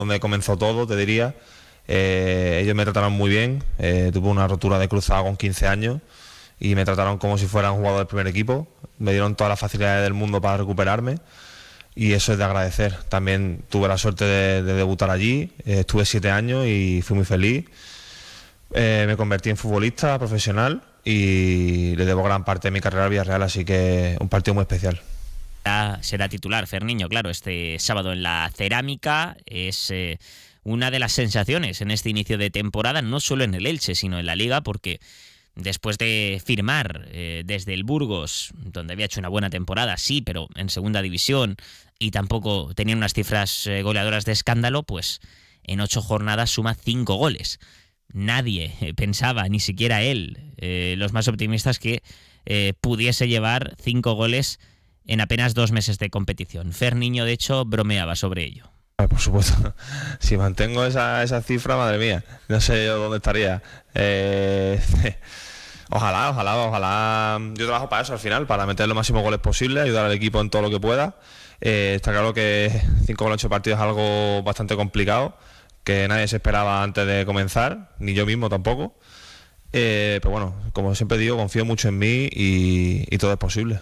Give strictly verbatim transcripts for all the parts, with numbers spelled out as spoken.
donde comenzó todo, te diría. Eh, ellos me trataron muy bien, eh, tuve una rotura de cruzado con quince años y me trataron como si fuera un jugador del primer equipo, me dieron todas las facilidades del mundo para recuperarme y eso es de agradecer. También tuve la suerte de, de debutar allí, eh, estuve siete años y fui muy feliz, eh, me convertí en futbolista profesional y le debo gran parte de mi carrera al Villarreal, así que un partido muy especial. Será titular Ferniño, claro, este sábado en la Cerámica. Es eh, una de las sensaciones en este inicio de temporada, no solo en el Elche, sino en la Liga, porque después de firmar eh, desde el Burgos, donde había hecho una buena temporada, sí, pero en segunda división, y tampoco tenía unas cifras eh, goleadoras de escándalo, pues en ocho jornadas suma cinco goles. Nadie eh, pensaba, ni siquiera él, eh, los más optimistas, que eh, pudiese llevar cinco goles en apenas dos meses de competición. Ferniño, de hecho, bromeaba sobre ello. Por supuesto, si mantengo esa, esa cifra, madre mía, no sé yo dónde estaría. Eh, ojalá, ojalá, ojalá. Yo trabajo para eso al final, para meter los máximos goles posibles, ayudar al equipo en todo lo que pueda. Eh, está claro que cinco goles en ocho partidos es algo bastante complicado, que nadie se esperaba antes de comenzar, ni yo mismo tampoco. Eh, pero bueno, como siempre digo, confío mucho en mí y, y todo es posible.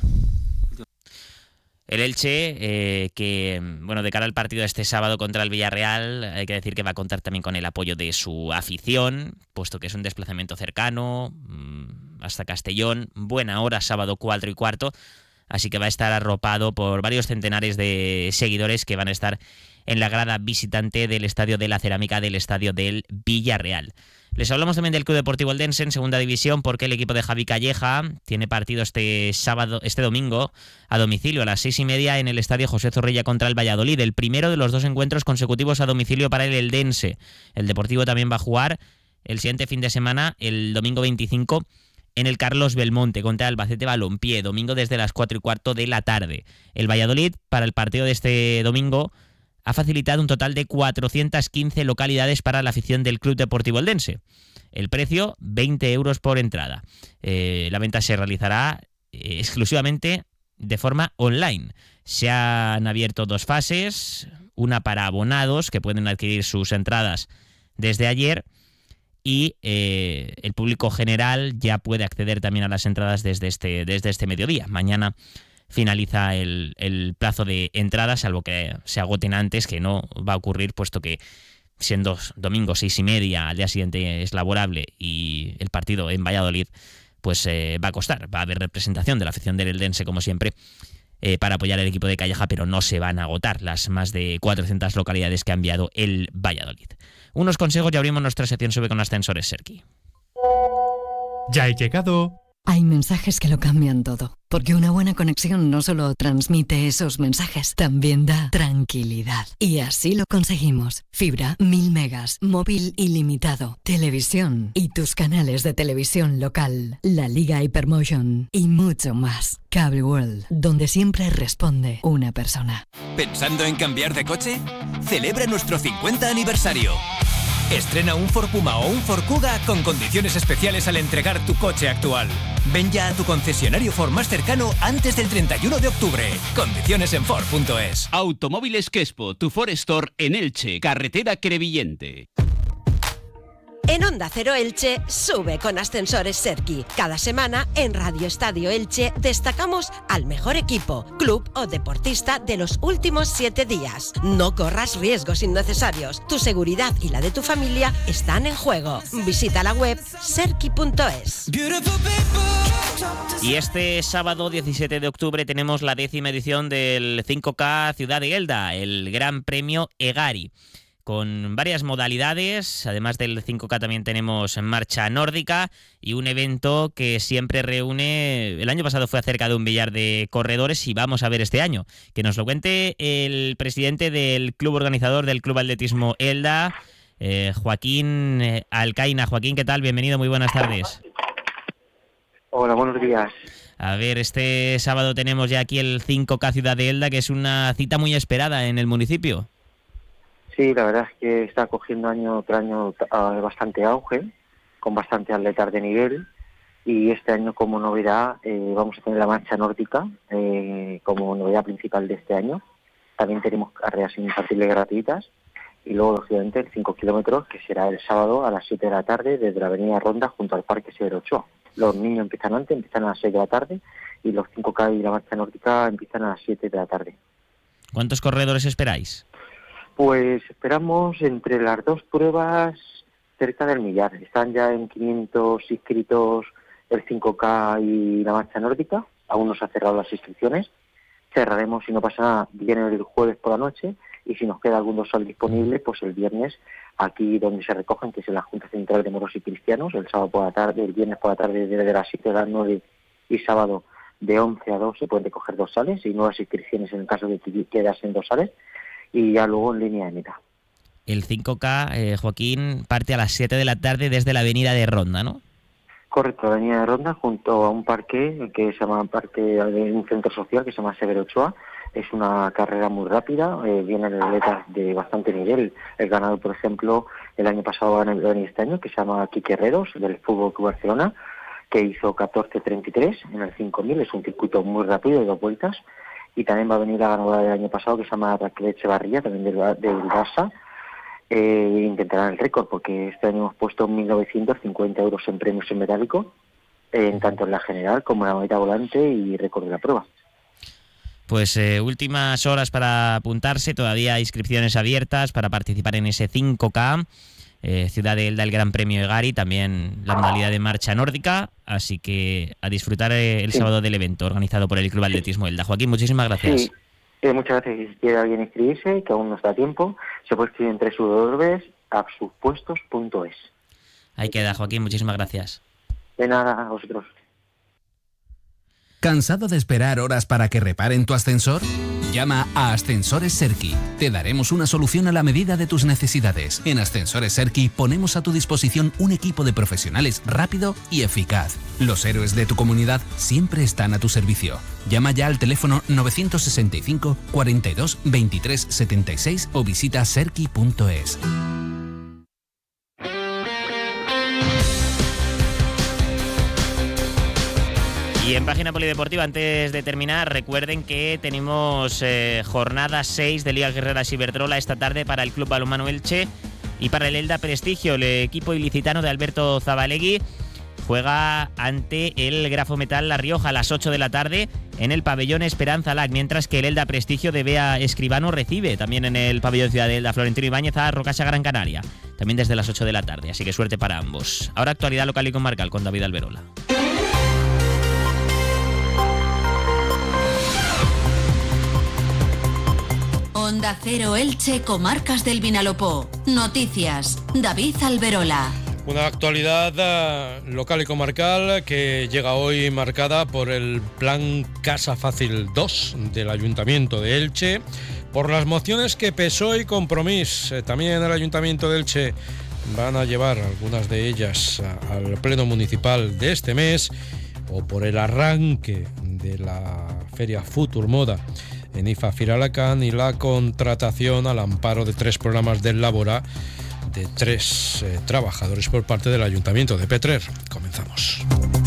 El Elche, eh, que bueno, de cara al partido de este sábado contra el Villarreal, hay que decir que va a contar también con el apoyo de su afición, puesto que es un desplazamiento cercano mmm, hasta Castellón, buena hora, sábado cuatro y cuarto, así que va a estar arropado por varios centenares de seguidores que van a estar en la grada visitante del Estadio de la Cerámica, del Estadio del Villarreal. Les hablamos también del Club Deportivo Eldense en segunda división, porque el equipo de Javi Calleja tiene partido este sábado, este domingo a domicilio a las seis y media en el Estadio José Zorrilla contra el Valladolid, el primero de los dos encuentros consecutivos a domicilio para el Eldense. El Deportivo también va a jugar el siguiente fin de semana, el domingo veinticinco, en el Carlos Belmonte contra el Albacete Balompié, domingo desde las cuatro y cuarto de la tarde. El Valladolid, para el partido de este domingo, ha facilitado un total de cuatrocientas quince localidades para la afición del Club Deportivo Eldense. El precio, veinte euros por entrada. Eh, la venta se realizará eh, exclusivamente de forma online. Se han abierto dos fases, una para abonados que pueden adquirir sus entradas desde ayer y eh, el público general ya puede acceder también a las entradas desde este, desde este mediodía. Mañana finaliza el, el plazo de entrada, salvo que se agoten antes, que no va a ocurrir, puesto que siendo domingo seis y media, al día siguiente es laborable y el partido en Valladolid, pues eh, va a costar. Va a haber representación de la afición del Eldense, como siempre, eh, para apoyar al equipo de Calleja, pero no se van a agotar las más de cuatrocientas localidades que ha enviado el Valladolid. Unos consejos y abrimos nuestra sección Sube con Ascensores Serki. Ya he llegado. Hay mensajes que lo cambian todo, porque una buena conexión no solo transmite esos mensajes, también da tranquilidad. Y así lo conseguimos. Fibra, mil megas, móvil ilimitado, televisión y tus canales de televisión local, la Liga Hypermotion y mucho más. Cable World, donde siempre responde una persona. ¿Pensando en cambiar de coche? Celebra nuestro cincuenta aniversario. Estrena un Ford Puma o un Ford Kuga con condiciones especiales al entregar tu coche actual. Ven ya a tu concesionario Ford más cercano antes del treinta y uno de octubre. Condiciones en Ford punto es. Automóviles Crespo, tu Ford Store en Elche, carretera Crevillente. En Onda Cero Elche, sube con Ascensores Serki. Cada semana en Radio Estadio Elche destacamos al mejor equipo, club o deportista de los últimos siete días. No corras riesgos innecesarios. Tu seguridad y la de tu familia están en juego. Visita la web serki punto es. Y este sábado diecisiete de octubre tenemos la décima edición del cinco K Ciudad de Elda, el Gran Premio Egari, con varias modalidades. Además del cinco K también tenemos marcha nórdica y un evento que siempre reúne, el año pasado fue acerca de un billar de corredores y vamos a ver este año. Que nos lo cuente el presidente del club organizador del Club Atletismo Elda, eh, Joaquín eh, Alcaina. Joaquín, ¿qué tal? Bienvenido, muy buenas tardes. Hola, buenos días. A ver, este sábado tenemos ya aquí el cinco K Ciudad de Elda, que es una cita muy esperada en el municipio. Sí, la verdad es que está cogiendo año tras año uh, bastante auge, con bastante atletas de nivel, y este año como novedad eh, vamos a tener la marcha nórdica eh, como novedad principal de este año. También tenemos carreras infantiles gratuitas y luego, lógicamente, el cinco kilómetros, que será el sábado a las siete de la tarde desde la avenida Ronda junto al Parque Severo Ochoa. Los niños empiezan antes, empiezan a las seis de la tarde, y los cinco K y la marcha nórdica empiezan a las siete de la tarde. ¿Cuántos corredores esperáis? Pues esperamos entre las dos pruebas cerca del millar. Están ya en quinientos inscritos el cinco K y la marcha nórdica. Aún no se han cerrado las inscripciones. Cerraremos, si no pasa nada, bien el jueves por la noche, y si nos queda algún dorsal disponible, pues el viernes, aquí donde se recogen, que es en la Junta Central de Moros y Cristianos, el sábado por la tarde, el viernes por la tarde desde las siete a las nueve y sábado de once a dos se pueden recoger dorsales y nuevas inscripciones en el caso de que quedasen dorsales, y ya luego en línea de meta. El cinco K, eh, Joaquín, parte a las siete de la tarde desde la avenida de Ronda, ¿no? Correcto, la avenida de Ronda junto a un parque que se llama parque de un centro social que se llama Severo Ochoa. Es una carrera muy rápida, eh, vienen atletas de bastante nivel. El ganador, por ejemplo, el año pasado va a venir este año, que se llama Quique Herreros, del Fútbol Club Barcelona, que hizo catorce treinta y tres en el cinco mil, es un circuito muy rápido de dos vueltas. Y también va a venir la ganadora del año pasado, que se llama Raquel Echevarría, también del, del Barça. Eh, intentarán el récord, porque este año hemos puesto mil novecientos cincuenta euros en premios en metálico, eh, tanto en la general como en la meta volante y récord de la prueba. Pues eh, últimas horas para apuntarse, todavía hay inscripciones abiertas para participar en ese cinco K, eh, Ciudad de Elda, el Gran Premio de Gari, también la modalidad de marcha nórdica, así que a disfrutar eh, el sí. sábado del evento organizado por el Club Atletismo Elda. Joaquín, muchísimas gracias. Sí. Eh, muchas gracias. Si quiere alguien inscribirse, que aún no está a tiempo, se puede escribir en doble u doble u doble u punto absupuestos punto es. Ahí queda, Joaquín, muchísimas gracias. De nada, a vosotros. ¿Cansado de esperar horas para que reparen tu ascensor? Llama a Ascensores Serki. Te daremos una solución a la medida de tus necesidades. En Ascensores Serki ponemos a tu disposición un equipo de profesionales rápido y eficaz. Los héroes de tu comunidad siempre están a tu servicio. Llama ya al teléfono novecientos sesenta y cinco, cuarenta y dos, veintitrés setenta y seis o visita serki punto es. Y en página polideportiva, antes de terminar, recuerden que tenemos eh, jornada seis de Liga Guerreras Iberdrola esta tarde para el Club Balonmano Elche y para el Elda Prestigio. El equipo ilicitano de Alberto Zabalegui juega ante el Grafo Metal La Rioja a las ocho de la tarde en el pabellón Esperanza Lac, mientras que el Elda Prestigio de Bea Escribano recibe también en el pabellón Ciudad de Elda Florentino Ibáñez a Rocasa Gran Canaria, también desde las ocho de la tarde, así que suerte para ambos. Ahora actualidad local y comarcal con David Alberola. Onda Cero Elche, Comarcas del Vinalopó. Noticias, David Alberola. Una actualidad uh, local y comarcal que llega hoy marcada por el Plan Casa Fácil dos del Ayuntamiento de Elche, por las mociones que P S O E y Compromís, eh, también el Ayuntamiento de Elche, van a llevar algunas de ellas uh, al Pleno Municipal de este mes, o por el arranque de la Feria Futur Moda en I F A Firalacán y la contratación al amparo de tres programas del Labora de tres eh, trabajadores por parte del Ayuntamiento de Petrer. Comenzamos.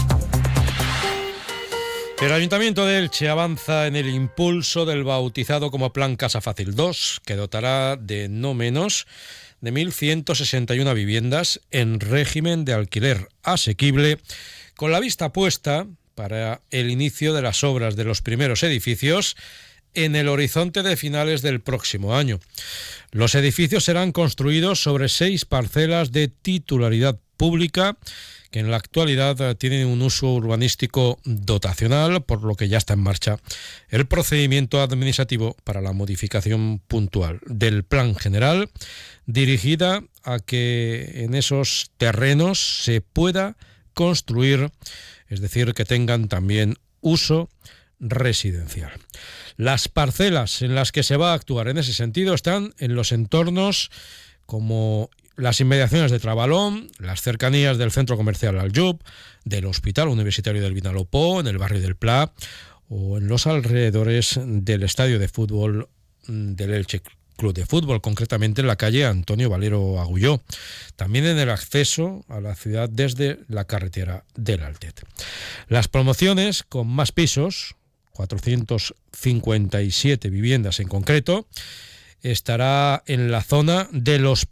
El Ayuntamiento de Elche avanza en el impulso del bautizado como Plan Casa Fácil dos, que dotará de no menos de mil ciento sesenta y una viviendas en régimen de alquiler asequible, con la vista puesta para el inicio de las obras de los primeros edificios en el horizonte de finales del próximo año. Los edificios serán construidos sobre seis parcelas de titularidad pública que en la actualidad tienen un uso urbanístico dotacional, por lo que ya está en marcha el procedimiento administrativo para la modificación puntual del plan general, dirigida a que en esos terrenos se pueda construir, es decir, que tengan también uso residencial. Las parcelas en las que se va a actuar en ese sentido están en los entornos como las inmediaciones de Trabalón, las cercanías del centro comercial Aljub, del Hospital Universitario del Vinalopó, en el barrio del Pla, o en los alrededores del estadio de fútbol del Elche Club de Fútbol, concretamente en la calle Antonio Valero Agulló, también en el acceso a la ciudad desde la carretera del Altet. Las promociones con más pisos, cuatrocientas cincuenta y siete viviendas en concreto, estará en la zona de los